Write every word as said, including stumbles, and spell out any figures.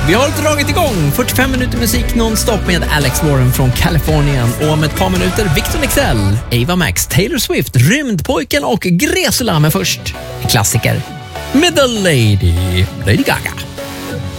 Vi har dragit igång fyrtiofem minuter musik nonstop med Alex Warren från Kalifornien. Och om ett par minuter Victor Nexell, Ava Max, Taylor Swift, Rymdpojken och Gresula. Men först, en klassiker. Middle Lady, Lady Gaga.